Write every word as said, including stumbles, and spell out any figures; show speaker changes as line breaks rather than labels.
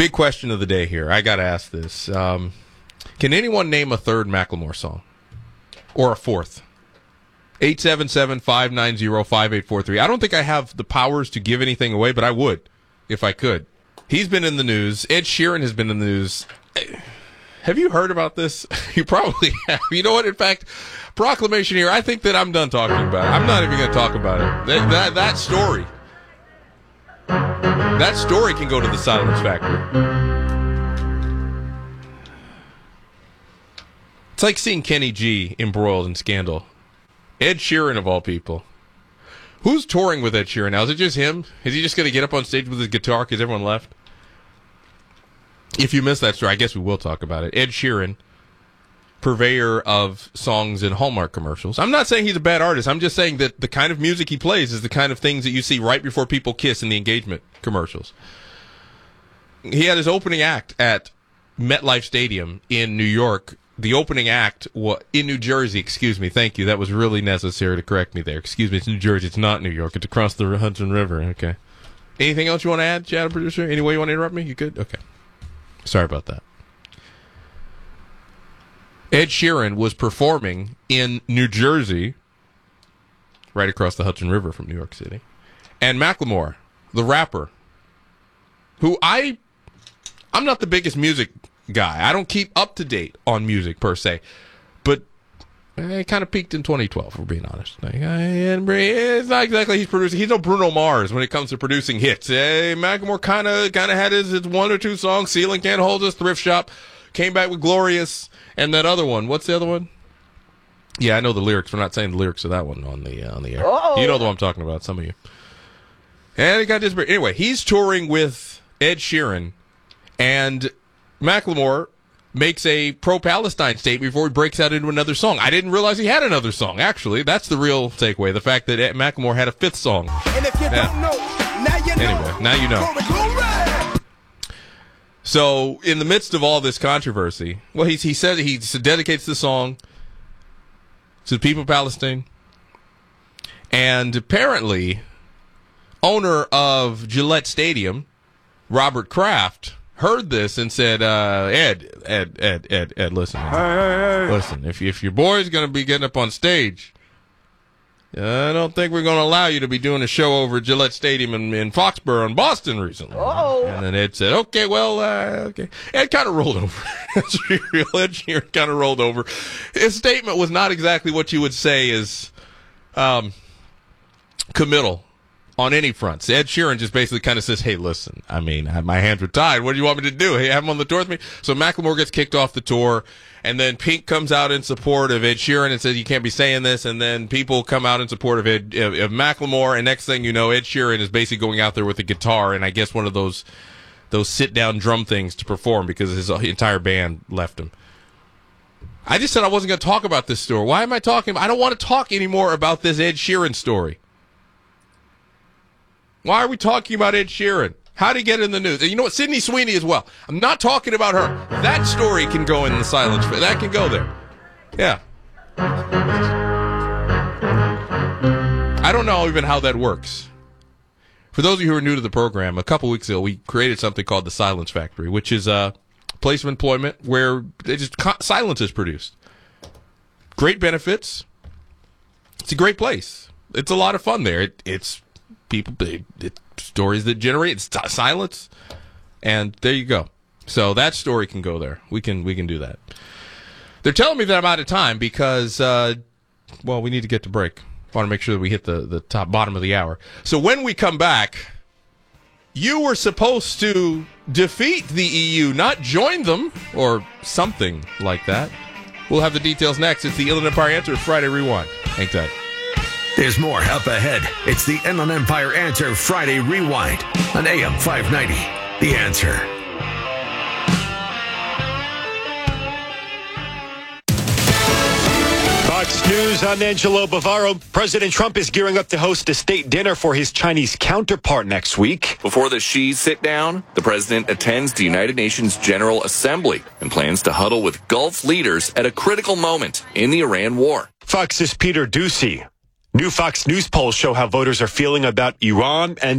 big question of the day here. I got to ask this. Um, can anyone name a third Macklemore song? Or a fourth? eight seven seven, five nine zero, five eight four three. I don't think I have the powers to give anything away, but I would if I could. He's been in the news. Ed Sheeran has been in the news. Have you heard about this? You probably have. You know what? In fact, proclamation here. I think that I'm done talking about it. I'm not even going to talk about it. That, that, that story. That story can go to the Silence Factory. It's like seeing Kenny G embroiled in scandal. Ed Sheeran, of all people. Who's touring with Ed Sheeran now? Is it just him? Is he just going to get up on stage with his guitar because everyone left? If you missed that story, I guess we will talk about it. Ed Sheeran, purveyor of songs in Hallmark commercials. I'm not saying he's a bad artist. I'm just saying that the kind of music he plays is the kind of things that you see right before people kiss in the engagement commercials. He had his opening act at MetLife Stadium in New York. The opening act was in New Jersey, excuse me. Thank you. That was really necessary to correct me there. Excuse me, it's New Jersey. It's not New York. It's across the Hudson River. Okay. Anything else you want to add, Chad, producer? Any way you want to interrupt me? You good? Okay. Sorry about that. Ed Sheeran was performing in New Jersey, right across the Hudson River from New York City. And Macklemore, the rapper, who I, I'm not the biggest music guy. I don't keep up to date on music per se, but it kind of peaked in twenty twelve, if we're being honest. Like, it's not exactly he's producing. He's no Bruno Mars when it comes to producing hits. Hey, Macklemore kind of kind of had his, his one or two songs. Ceiling Can't Hold Us, Thrift Shop, came back with Glorious, and that other one. What's the other one? Yeah, I know the lyrics. We're not saying the lyrics of that one on the uh, on the air. Uh-oh. You know the one I'm talking about. Some of you. And he got this. Anyway, he's touring with Ed Sheeran, and Macklemore makes a pro-Palestine statement before he breaks out into another song. I didn't realize he had another song, actually. That's the real takeaway, the fact that Macklemore had a fifth song. And if you yeah. don't know, now you know. Anyway, now you know. So, in the midst of all this controversy, well, he, he said he dedicates the song to the people of Palestine. And apparently, owner of Gillette Stadium, Robert Kraft, heard this and said, uh, Ed, Ed, Ed, Ed, Ed, listen. Hey, hey, hey. Listen, if, if your boy's going to be getting up on stage, I don't think we're going to allow you to be doing a show over at Gillette Stadium in, in Foxborough in Boston recently. Uh-oh. And then Ed said, okay, well, uh, okay. Ed kind of rolled over. That's real. Ed Sheeran kind of rolled over. His statement was not exactly what you would say is um, committal on any fronts. Ed Sheeran just basically kind of says, hey, listen, I mean, my hands were tied. What do you want me to do? Hey, have him on the tour with me? So Macklemore gets kicked off the tour, and then Pink comes out in support of Ed Sheeran and says, you can't be saying this, and then people come out in support of Ed, of, of Macklemore, and next thing you know, Ed Sheeran is basically going out there with a guitar, and I guess one of those those sit-down drum things to perform because his entire band left him. I just said I wasn't going to talk about this story. Why am I talking? I don't want to talk anymore about this Ed Sheeran story. Why are we talking about Ed Sheeran? How did he get in the news? And you know what? Sydney Sweeney as well. I'm not talking about her. That story can go in the silence. That can go there. Yeah. I don't know even how that works. For those of you who are new to the program, a couple weeks ago, we created something called the Silence Factory, which is a place of employment where they just silence is produced. Great benefits. It's a great place. It's a lot of fun there. It, it's people, it, it, stories that generate it's silence, and there you go. So that story can go there. We can we can do that. They're telling me that I'm out of time because, uh, well, we need to get to break. I want to make sure that we hit the, the top bottom of the hour. So when we come back, you were supposed to defeat the E U, not join them, or something like that. We'll have the details next. It's the Inland Empire Answer Friday Rewind. Hang tight.
There's more up ahead. It's the Inland Empire Answer Friday Rewind on A M five ninety. The Answer.
Fox News, I'm Angelo Bavaro. President Trump is gearing up to host a state dinner for his Chinese counterpart next week.
Before the Xis sit down, the president attends the United Nations General Assembly and plans to huddle with Gulf leaders at a critical moment in the Iran war.
Fox's Peter Doocy. New Fox News polls show how voters are feeling about Iran and